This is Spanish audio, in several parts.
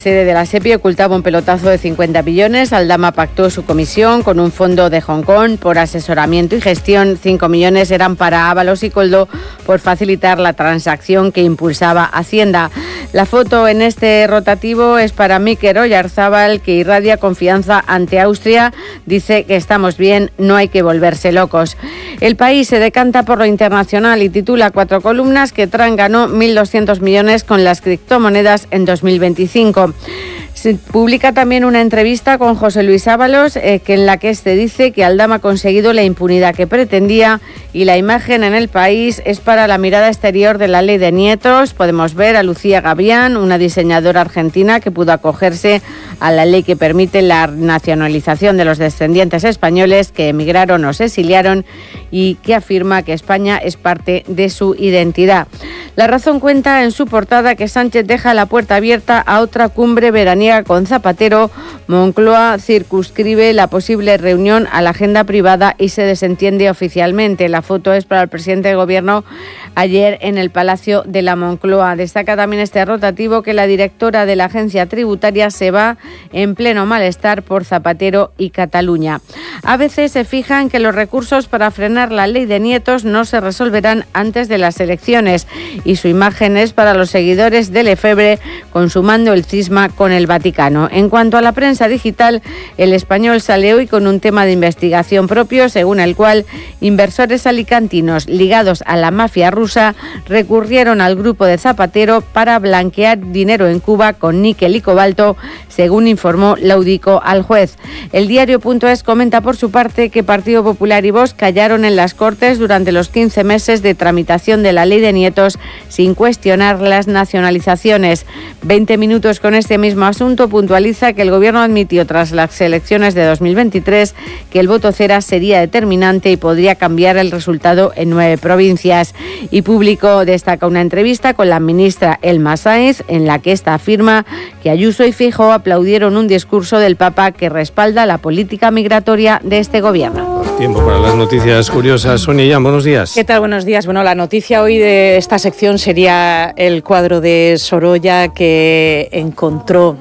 Sede de la SEPI ocultaba un pelotazo de 50 billones. Aldama pactó su comisión con un fondo de Hong Kong por asesoramiento y gestión. 5 millones eran para Ábalos y Koldo por facilitar la transacción que impulsaba Hacienda. La foto en este rotativo es para Mikel Oyarzábal, que irradia confianza ante Austria. Dice que estamos bien, no hay que volverse locos. El País se decanta por lo internacional y titula 4 columnas que Trump ganó 1.200 millones con las criptomonedas en 2025. Se publica también una entrevista con José Luis Ábalos, en la que este dice que Aldama ha conseguido la impunidad que pretendía, y la imagen en El País es para la mirada exterior de la ley de nietos. Podemos ver a Lucía Gavián, una diseñadora argentina que pudo acogerse a la ley que permite la nacionalización de los descendientes españoles que emigraron o se exiliaron y que afirma que España es parte de su identidad. La Razón cuenta en su portada que Sánchez deja la puerta abierta a otra cumbre veraniega con Zapatero. Moncloa circunscribe la posible reunión a la agenda privada y se desentiende oficialmente. La foto es para el presidente del Gobierno ayer en el Palacio de la Moncloa. Destaca también este rotativo que la directora de la agencia tributaria se va en pleno malestar por Zapatero y Cataluña. A veces se fijan que los recursos para frenar la ley de nietos no se resolverán antes de las elecciones, y su imagen es para los seguidores de Lefebvre consumando el cisma con el Vaticano. En cuanto a la prensa digital, El Español sale hoy con un tema de investigación propio, según el cual inversores alicantinos ligados a la mafia rusa recurrieron al grupo de Zapatero para blanquear dinero en Cuba con níquel y cobalto, según informó Laudico al juez. El diario.es comenta por su parte que Partido Popular y Vox callaron en las Cortes durante los 15 meses de tramitación de la ley de nietos sin cuestionar las nacionalizaciones. 20 minutos con este mismo asunto puntualiza que el Gobierno admitió tras las elecciones de 2023 que el voto cera sería determinante y podría cambiar el resultado en 9 provincias. Y Público destaca una entrevista con la ministra Elma Sáenz en la que esta afirma que Ayuso y Feijóo aplaudieron un discurso del Papa que respalda la política migratoria de este Gobierno. Tiempo para las noticias curiosas. Sonia Llán, buenos días. ¿Qué tal? Buenos días. Bueno, la noticia hoy de esta sección sería el cuadro de Sorolla que encontró,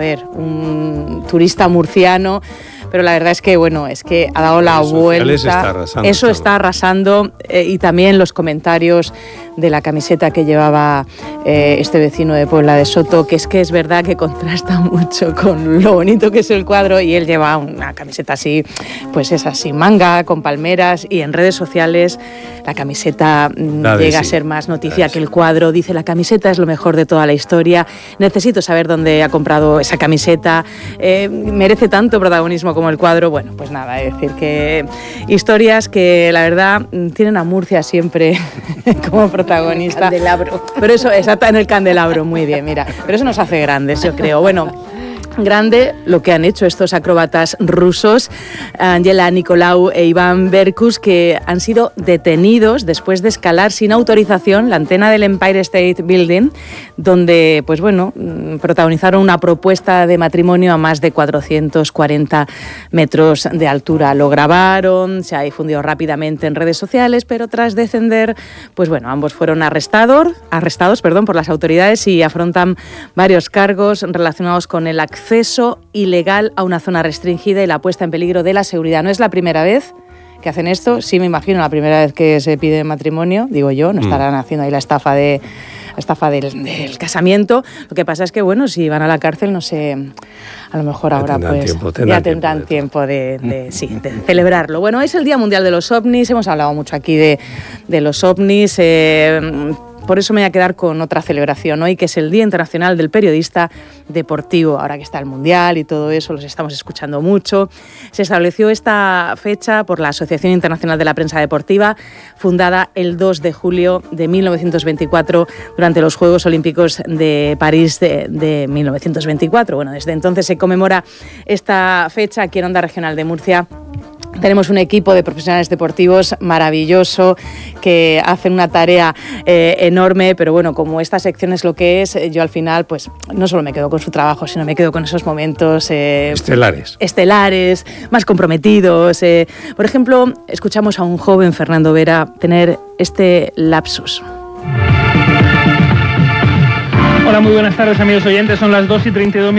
un turista murciano, pero la verdad es que, ha dado la vuelta. Está arrasando y también los comentarios de la camiseta que llevaba este vecino de Puebla de Soto, que es verdad que contrasta mucho con lo bonito que es el cuadro, y él lleva una camiseta así, pues es así, manga, con palmeras, y en redes sociales la camiseta llega a ser más noticia que el cuadro. Dice: la camiseta es lo mejor de toda la historia, necesito saber dónde ha comprado esa camiseta, merece tanto protagonismo como el cuadro. Bueno, pues nada, es decir, que historias que la verdad tienen a Murcia siempre como protagonista. El candelabro. Pero eso está en el candelabro, muy bien, mira. Pero eso nos hace grandes, yo creo. Grande lo que han hecho estos acróbatas rusos, Angela Nicolau e Iván Berkus, que han sido detenidos después de escalar sin autorización la antena del Empire State Building, donde protagonizaron una propuesta de matrimonio a más de 440 metros de altura. Lo grabaron, se ha difundido rápidamente en redes sociales, pero tras descender, ambos fueron arrestados por las autoridades y afrontan varios cargos relacionados con el acceso ilegal a una zona restringida y la puesta en peligro de la seguridad. No es la primera vez que hacen esto, sí me imagino la primera vez que se pide matrimonio, digo yo, no estarán haciendo ahí la estafa del casamiento. Lo que pasa es que, si van a la cárcel, no sé, a lo mejor ahora tendrán tiempo de celebrarlo. Bueno, es el Día Mundial de los OVNIs, hemos hablado mucho aquí de los OVNIs, por eso me voy a quedar con otra celebración hoy, que es el Día Internacional del Periodista Deportivo. Ahora que está el Mundial y todo eso, los estamos escuchando mucho. Se estableció esta fecha por la Asociación Internacional de la Prensa Deportiva, fundada el 2 de julio de 1924 durante los Juegos Olímpicos de París de 1924. Desde entonces se conmemora esta fecha aquí en Onda Regional de Murcia. Tenemos un equipo de profesionales deportivos maravilloso que hacen una tarea enorme, pero como esta sección es lo que es, yo al final no solo me quedo con su trabajo, sino me quedo con esos momentos estelares, más comprometidos. Por ejemplo, escuchamos a un joven Fernando Vera tener este lapsus. Hola, muy buenas tardes, amigos oyentes. Son las 2:32.